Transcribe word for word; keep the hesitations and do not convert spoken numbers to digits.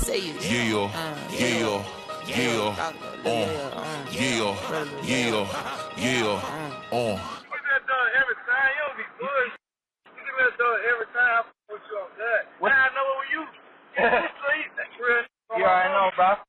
say it. Yeah, uh, yeah, yeah, uh, yeah, yeah, yeah, uh. that done every time. You don't be good. You get that done every time. I put you on that. What? I know when you get to sleep. That's real. You already know, bro.